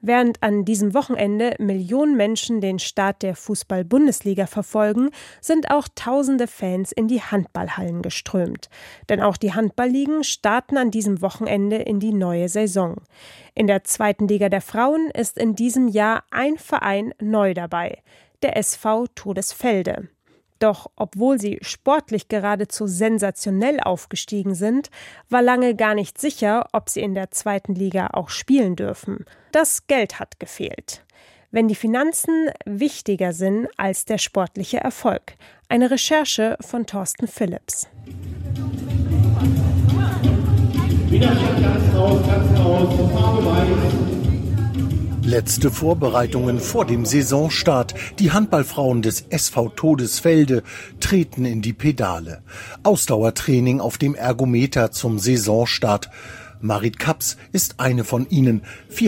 Während an diesem Wochenende Millionen Menschen den Start der Fußball-Bundesliga verfolgen, sind auch tausende Fans in die Handballhallen geströmt. Denn auch die Handballligen starten an diesem Wochenende in die neue Saison. In der 2. Liga der Frauen ist in diesem Jahr ein Verein neu dabei, der SV Todesfelde. Doch obwohl sie sportlich geradezu sensationell aufgestiegen sind, war lange gar nicht sicher, ob sie in der 2. Liga auch spielen dürfen. Das Geld hat gefehlt. Wenn die Finanzen wichtiger sind als der sportliche Erfolg. Eine Recherche von Thorsten Phillips. Widerstand ganz raus, Farbe weiß. Letzte Vorbereitungen vor dem Saisonstart. Die Handballfrauen des SV Todesfelde treten in die Pedale. Ausdauertraining auf dem Ergometer zum Saisonstart. Marit Kaps ist eine von ihnen,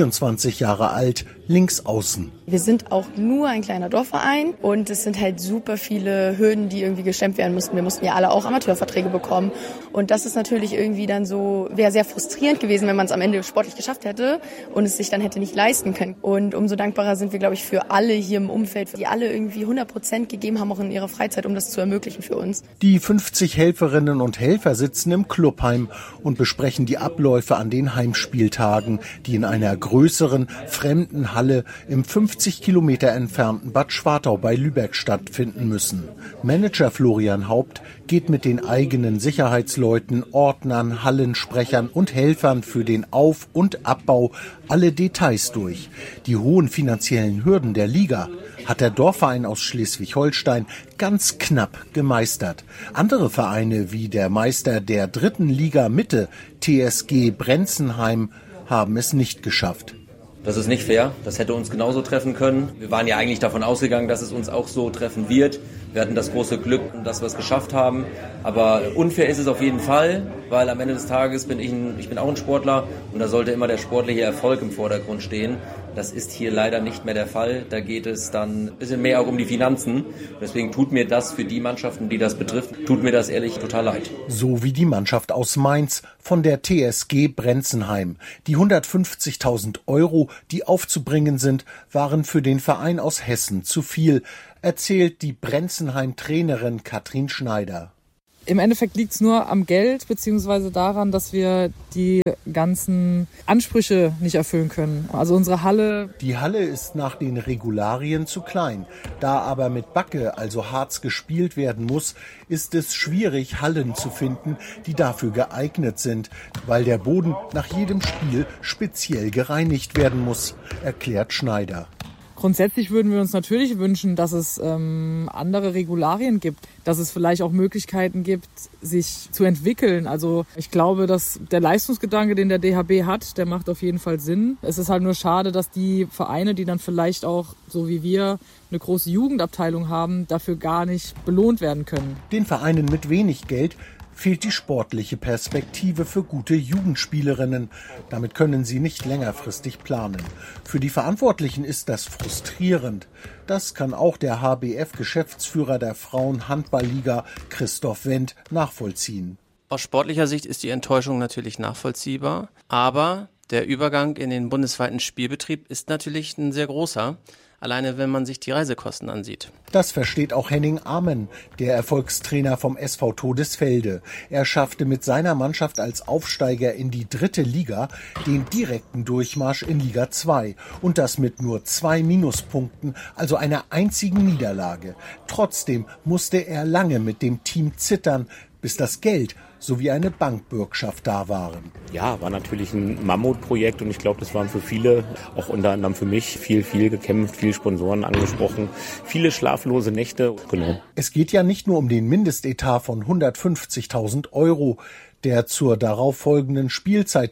24 Jahre alt, links außen. Wir sind auch nur ein kleiner Dorfverein und es sind halt super viele Hürden, die irgendwie gestemmt werden mussten. Wir mussten ja alle auch Amateurverträge bekommen und das ist natürlich irgendwie dann so, wäre sehr frustrierend gewesen, wenn man es am Ende sportlich geschafft hätte und es sich dann hätte nicht leisten können. Und umso dankbarer sind wir, glaube ich, für alle hier im Umfeld, die alle irgendwie 100% gegeben haben, auch in ihrer Freizeit, um das zu ermöglichen für uns. Die 50 Helferinnen und Helfer sitzen im Clubheim und besprechen die Abläufe an den Heimspieltagen, die in einer größeren, fremden Halle im 50 Kilometer entfernten Bad Schwartau bei Lübeck stattfinden müssen. Manager Florian Haupt geht mit den eigenen Sicherheitsleuten, Ordnern, Hallensprechern und Helfern für den Auf- und Abbau alle Details durch. Die hohen finanziellen Hürden der Liga hat der Dorfverein aus Schleswig-Holstein ganz knapp gemeistert. Andere Vereine wie der Meister der 3. Liga Mitte, TSG Brenzenheim, haben es nicht geschafft. Das ist nicht fair. Das hätte uns genauso treffen können. Wir waren ja eigentlich davon ausgegangen, dass es uns auch so treffen wird. Wir hatten das große Glück, dass wir es geschafft haben. Aber unfair ist es auf jeden Fall, weil am Ende des Tages bin ich bin auch ein Sportler und da sollte immer der sportliche Erfolg im Vordergrund stehen. Das ist hier leider nicht mehr der Fall. Da geht es dann ein bisschen mehr auch um die Finanzen. Deswegen tut mir das für die Mannschaften, die das betrifft, tut mir das ehrlich total leid. So wie die Mannschaft aus Mainz von der TSG Brenzenheim. Die 150.000 Euro, die aufzubringen sind, waren für den Verein aus Hessen zu viel, erzählt die Brenzenheim-Trainerin Katrin Schneider. Im Endeffekt liegt es nur am Geld beziehungsweise daran, dass wir die ganzen Ansprüche nicht erfüllen können. Also unsere Halle... Die Halle ist nach den Regularien zu klein. Da aber mit Backe, also Harz, gespielt werden muss, ist es schwierig, Hallen zu finden, die dafür geeignet sind, weil der Boden nach jedem Spiel speziell gereinigt werden muss, erklärt Schneider. Grundsätzlich würden wir uns natürlich wünschen, dass es andere Regularien gibt, dass es vielleicht auch Möglichkeiten gibt, sich zu entwickeln. Also ich glaube, dass der Leistungsgedanke, den der DHB hat, der macht auf jeden Fall Sinn. Es ist halt nur schade, dass die Vereine, die dann vielleicht auch, so wie wir, eine große Jugendabteilung haben, dafür gar nicht belohnt werden können. Den Vereinen mit wenig Geld fehlt die sportliche Perspektive für gute Jugendspielerinnen. Damit können sie nicht längerfristig planen. Für die Verantwortlichen ist das frustrierend. Das kann auch der HBF-Geschäftsführer der Frauen-Handball-Liga Christoph Wendt nachvollziehen. Aus sportlicher Sicht ist die Enttäuschung natürlich nachvollziehbar, aber der Übergang in den bundesweiten Spielbetrieb ist natürlich ein sehr großer. Alleine wenn man sich die Reisekosten ansieht. Das versteht auch Henning Amen, der Erfolgstrainer vom SV Todesfelde. Er schaffte mit seiner Mannschaft als Aufsteiger in die 3. Liga den direkten Durchmarsch in Liga 2. Und das mit nur 2 Minuspunkten, also einer einzigen Niederlage. Trotzdem musste er lange mit dem Team zittern, bis das Geld sowie eine Bankbürgschaft da waren. Ja, war natürlich ein Mammutprojekt und ich glaube, das waren für viele, auch unter anderem für mich, viel gekämpft, viel Sponsoren angesprochen, viele schlaflose Nächte. Genau. Es geht ja nicht nur um den Mindestetat von 150.000 Euro, der zur darauffolgenden Spielzeit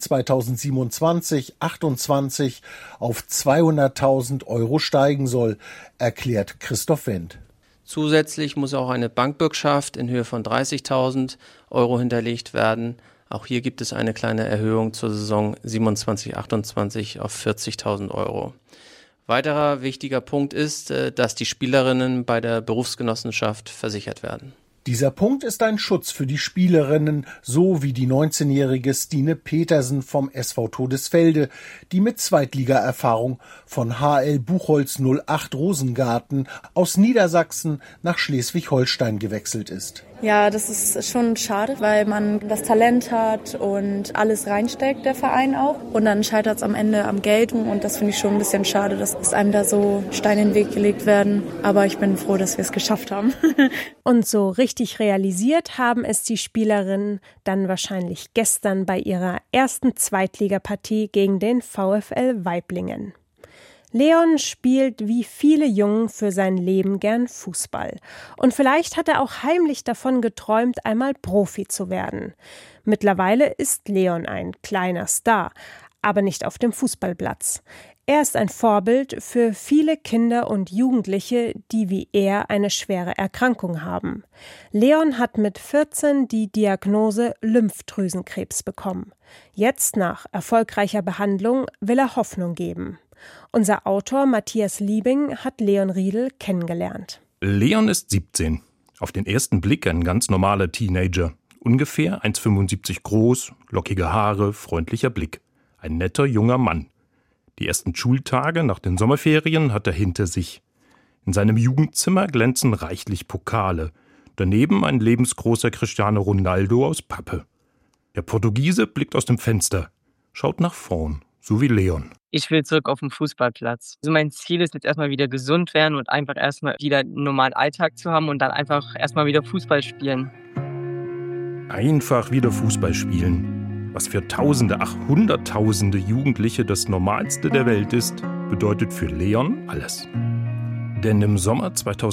2027/28 auf 200.000 Euro steigen soll, erklärt Christoph Wendt. Zusätzlich muss auch eine Bankbürgschaft in Höhe von 30.000 Euro hinterlegt werden. Auch hier gibt es eine kleine Erhöhung zur Saison 27/28 auf 40.000 Euro. Weiterer wichtiger Punkt ist, dass die Spielerinnen bei der Berufsgenossenschaft versichert werden. Dieser Punkt ist ein Schutz für die Spielerinnen, so wie die 19-jährige Stine Petersen vom SV Todesfelde, die mit Zweitligaerfahrung von HL Buchholz 08 Rosengarten aus Niedersachsen nach Schleswig-Holstein gewechselt ist. Ja, das ist schon schade, weil man das Talent hat und alles reinsteckt, der Verein auch. Und dann scheitert es am Ende am Geld und das finde ich schon ein bisschen schade, dass einem da so Steine in den Weg gelegt werden. Aber ich bin froh, dass wir es geschafft haben. Und so richtig realisiert haben es die Spielerinnen dann wahrscheinlich gestern bei ihrer ersten Zweitligapartie gegen den VfL Waiblingen. Leon spielt wie viele Jungen für sein Leben gern Fußball. Und vielleicht hat er auch heimlich davon geträumt, einmal Profi zu werden. Mittlerweile ist Leon ein kleiner Star, aber nicht auf dem Fußballplatz. Er ist ein Vorbild für viele Kinder und Jugendliche, die wie er eine schwere Erkrankung haben. Leon hat mit 14 die Diagnose Lymphdrüsenkrebs bekommen. Jetzt, nach erfolgreicher Behandlung, will er Hoffnung geben. Unser Autor Matthias Liebing hat Leon Riedel kennengelernt. Leon ist 17. Auf den ersten Blick ein ganz normaler Teenager. Ungefähr 1,75 groß, lockige Haare, freundlicher Blick. Ein netter junger Mann. Die ersten Schultage nach den Sommerferien hat er hinter sich. In seinem Jugendzimmer glänzen reichlich Pokale. Daneben ein lebensgroßer Cristiano Ronaldo aus Pappe. Der Portugiese blickt aus dem Fenster, schaut nach vorn, so wie Leon. Ich will zurück auf den Fußballplatz. Also mein Ziel ist jetzt erstmal wieder gesund werden und einfach erstmal wieder einen normalen Alltag zu haben und dann einfach erstmal wieder Fußball spielen. Einfach wieder Fußball spielen. Was für Tausende, Hunderttausende Jugendliche das Normalste der Welt ist, bedeutet für Leon alles. Denn im Sommer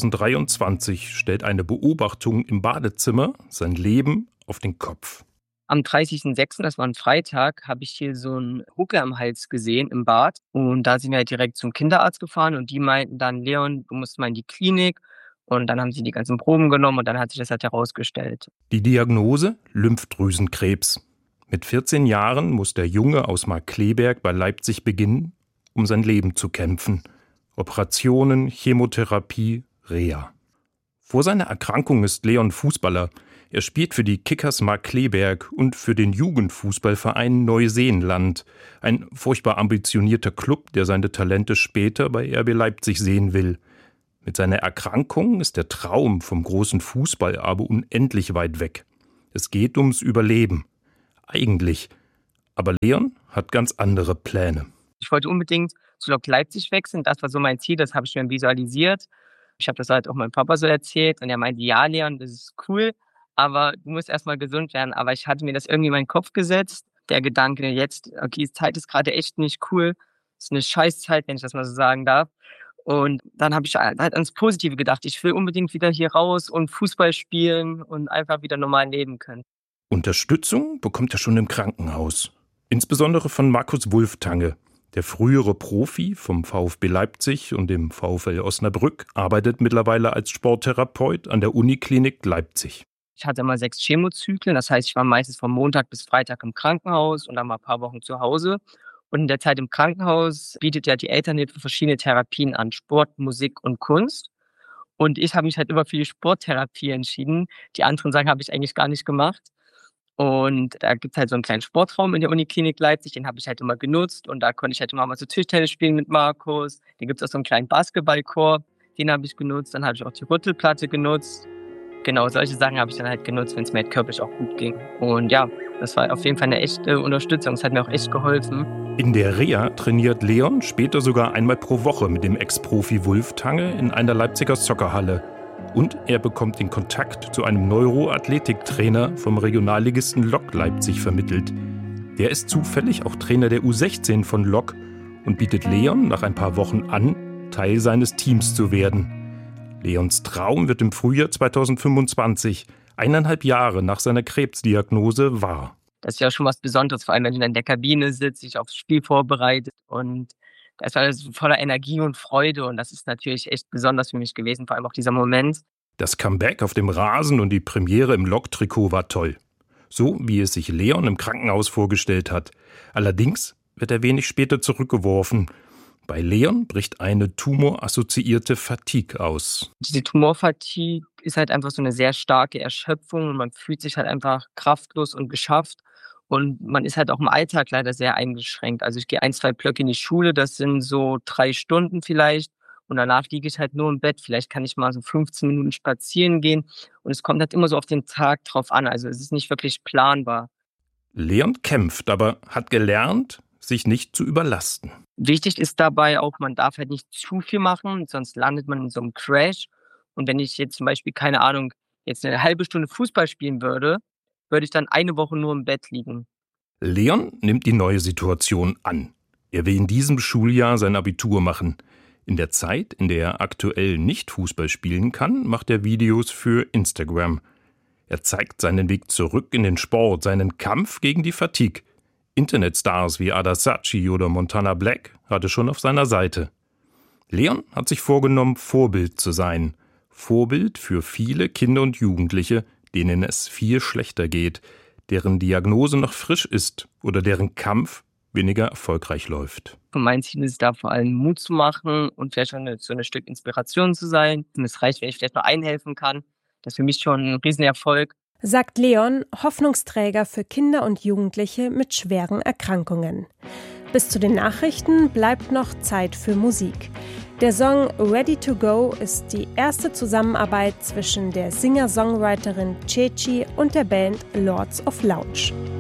2023 stellt eine Beobachtung im Badezimmer sein Leben auf den Kopf. Am 30.06., das war ein Freitag, habe ich hier so einen Huckel am Hals gesehen im Bad. Und da sind wir halt direkt zum Kinderarzt gefahren und die meinten dann, Leon, du musst mal in die Klinik. Und dann haben sie die ganzen Proben genommen und dann hat sich das halt herausgestellt. Die Diagnose? Lymphdrüsenkrebs. Mit 14 Jahren muss der Junge aus Markkleeberg bei Leipzig beginnen, um sein Leben zu kämpfen. Operationen, Chemotherapie, Reha. Vor seiner Erkrankung ist Leon Fußballer. Er spielt für die Kickers Markkleeberg und für den Jugendfußballverein Neuseenland. Ein furchtbar ambitionierter Club, der seine Talente später bei RB Leipzig sehen will. Mit seiner Erkrankung ist der Traum vom großen Fußball aber unendlich weit weg. Es geht ums Überleben. Eigentlich. Aber Leon hat ganz andere Pläne. Ich wollte unbedingt zu Lok Leipzig wechseln. Das war so mein Ziel, das habe ich mir visualisiert. Ich habe das halt auch meinem Papa so erzählt und er meinte, ja Leon, das ist cool, aber du musst erstmal gesund werden. Aber ich hatte mir das irgendwie in meinen Kopf gesetzt. Der Gedanke jetzt, okay, die Zeit ist gerade echt nicht cool. Das ist eine Scheißzeit, wenn ich das mal so sagen darf. Und dann habe ich halt ans Positive gedacht. Ich will unbedingt wieder hier raus und Fußball spielen und einfach wieder normal leben können. Unterstützung bekommt er schon im Krankenhaus. Insbesondere von Markus Wulftange. Der frühere Profi vom VfB Leipzig und dem VfL Osnabrück arbeitet mittlerweile als Sporttherapeut an der Uniklinik Leipzig. Ich hatte mal 6 Chemozyklen, das heißt, ich war meistens von Montag bis Freitag im Krankenhaus und dann mal ein paar Wochen zu Hause. Und in der Zeit im Krankenhaus bietet ja die Elternhilfe verschiedene Therapien an, Sport, Musik und Kunst. Und ich habe mich halt immer für die Sporttherapie entschieden. Die anderen Sachen habe ich eigentlich gar nicht gemacht. Und da gibt es halt so einen kleinen Sportraum in der Uniklinik Leipzig, den habe ich halt immer genutzt. Und da konnte ich halt immer mal so Tischtennis spielen mit Markus. Da gibt es auch so einen kleinen Basketballkorb, den habe ich genutzt. Dann habe ich auch die Rüttelplatte genutzt. Genau, solche Sachen habe ich dann halt genutzt, wenn es mir halt körperlich auch gut ging. Und ja, das war auf jeden Fall eine echte Unterstützung. Es hat mir auch echt geholfen. In der Reha trainiert Leon später sogar einmal pro Woche mit dem Ex-Profi Wulftange in einer Leipziger Soccerhalle. Und er bekommt den Kontakt zu einem Neuroathletiktrainer vom Regionalligisten Lok Leipzig vermittelt. Der ist zufällig auch Trainer der U16 von Lok und bietet Leon nach ein paar Wochen an, Teil seines Teams zu werden. Leons Traum wird im Frühjahr 2025, 1,5 Jahre nach seiner Krebsdiagnose, wahr. Das ist ja schon was Besonderes, vor allem wenn du in der Kabine sitzt, sich aufs Spiel vorbereitet und da ist alles voller Energie und Freude und das ist natürlich echt besonders für mich gewesen, vor allem auch dieser Moment. Das Comeback auf dem Rasen und die Premiere im Lok-Trikot war toll. So wie es sich Leon im Krankenhaus vorgestellt hat. Allerdings wird er wenig später zurückgeworfen. Bei Leon bricht eine tumorassoziierte Fatigue aus. Diese Tumorfatigue ist halt einfach so eine sehr starke Erschöpfung und man fühlt sich halt einfach kraftlos und geschafft. Und man ist halt auch im Alltag leider sehr eingeschränkt. Also ich gehe 1-2 Blöcke in die Schule, das sind so 3 Stunden vielleicht. Und danach liege ich halt nur im Bett. Vielleicht kann ich mal so 15 Minuten spazieren gehen. Und es kommt halt immer so auf den Tag drauf an. Also es ist nicht wirklich planbar. Leon kämpft, aber hat gelernt, sich nicht zu überlasten. Wichtig ist dabei auch, man darf halt nicht zu viel machen, sonst landet man in so einem Crash. Und wenn ich jetzt zum Beispiel, keine Ahnung, jetzt eine halbe Stunde Fußball spielen würde ich dann eine Woche nur im Bett liegen. Leon nimmt die neue Situation an. Er will in diesem Schuljahr sein Abitur machen. In der Zeit, in der er aktuell nicht Fußball spielen kann, macht er Videos für Instagram. Er zeigt seinen Weg zurück in den Sport, seinen Kampf gegen die Fatigue. Internetstars wie Ada Saatchi oder Montana Black hatte schon auf seiner Seite. Leon hat sich vorgenommen, Vorbild zu sein. Vorbild für viele Kinder und Jugendliche, denen es viel schlechter geht, deren Diagnose noch frisch ist oder deren Kampf weniger erfolgreich läuft. Mein Ziel ist da vor allem Mut zu machen und vielleicht schon so ein Stück Inspiration zu sein. Und es reicht, wenn ich vielleicht noch einhelfen kann. Das ist für mich schon ein Riesenerfolg. Sagt Leon, Hoffnungsträger für Kinder und Jugendliche mit schweren Erkrankungen. Bis zu den Nachrichten bleibt noch Zeit für Musik. Der Song Ready to Go ist die erste Zusammenarbeit zwischen der Singer-Songwriterin Ceci und der Band Lords of Lounge.